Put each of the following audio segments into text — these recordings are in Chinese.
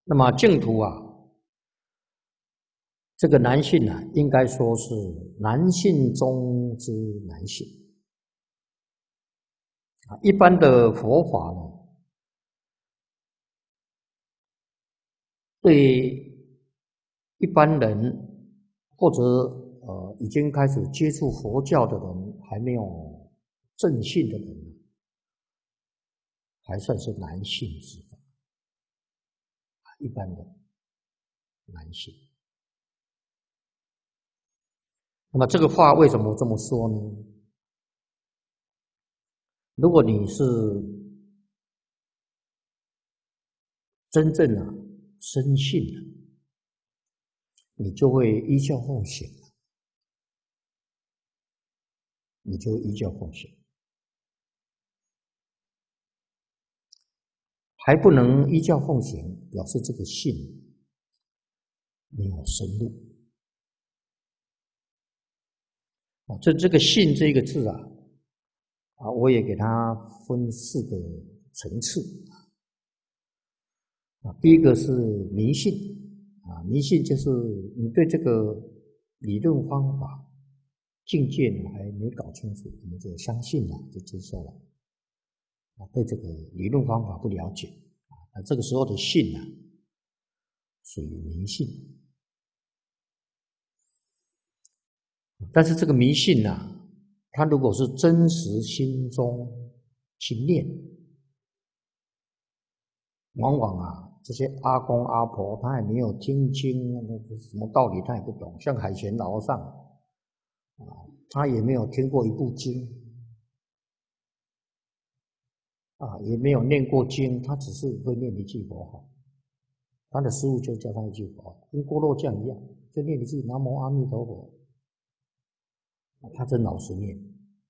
那么净土啊，这个男性啊，应该说是男性中之男性啊。一般的佛法呢，对一般人或者已经开始接触佛教的人，还没有正信的人，还算是男性之法，一般的男性。那么这个话为什么这么说呢？如果你是真正深信了，你就会依教奉行，你就依教奉行。还不能依教奉行，表示这个信没有深入。这个信这个字啊，我也给它分4个层次。第一个是迷信，迷信就是你对这个理论方法、境界呢还没搞清楚，你就相信了，就接受了。对这个理论方法不了解，这个时候的信呢，属于迷信。但是这个迷信呢，他如果是真实心中去念，往往这些阿公阿婆他也没有听经，那什么道理他也不懂。像海贤老和尚他也没有听过一部经也没有念过经，他只是会念一句佛号。他的师父就教他一句佛号，跟锅肉酱一样，就念一句南无阿弥陀佛。他真老实念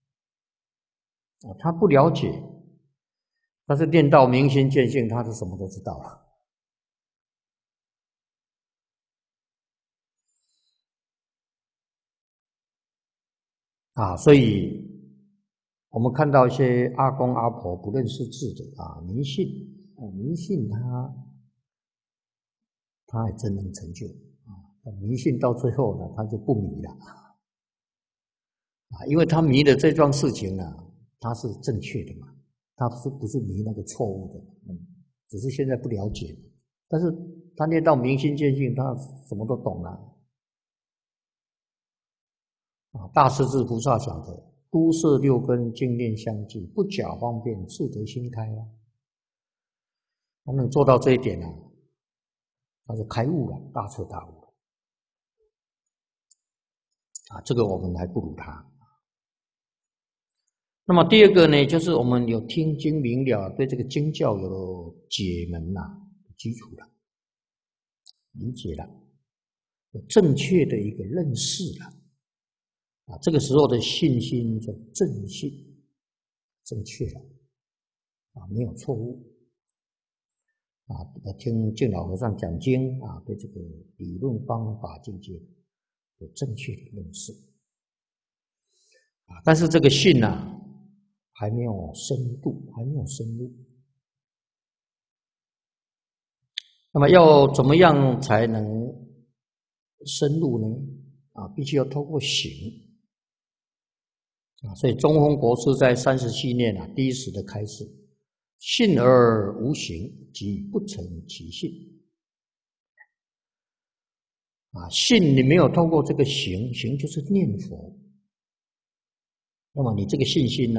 他不了解，但是念到明心见性，他是什么都知道了。所以我们看到一些阿公阿婆不认识字的迷信，迷信他还真能成就迷信到最后呢，他就不迷了因为他迷的这桩事情呢，他是正确的嘛，他不是迷那个错误的，只是现在不了解，但是他念到明心见性，他什么都懂了大势至菩萨讲的，都摄6根，净念相继，不假方便，自得心开他能做到这一点他就开悟了，大彻大悟了这个我们还不如他。那么第二个呢，就是我们有听经明了，对这个经教有了解门基础了，理解了，有正确的一个认识了这个时候的信心就正信，正确了没有错误听净老和尚讲经对这个理论方法境界有正确的认识但是这个信还没有深度，还没有深入。那么要怎么样才能深入呢？必须要透过行所以中峰国师在37念第一时的开示，信而无行，即不成其信信你没有透过这个行，行就是念佛，那么你这个信心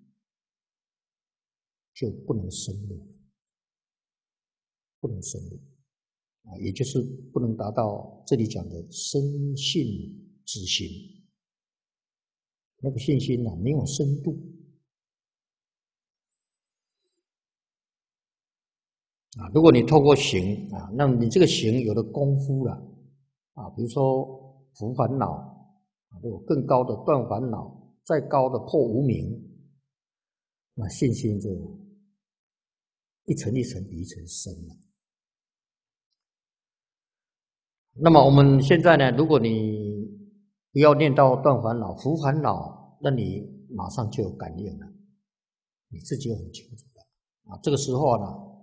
就不能深入，不能深入也就是不能达到这里讲的深信之心，那个信心没有深度如果你透过行那么你这个行有了功夫了比如说伏烦恼有更高的断烦恼，再高的破无明，那信心就一层一层比一层深了。那么我们现在呢，如果你不要念到断烦恼、伏烦恼，那你马上就有感应了，你自己很清楚的这个时候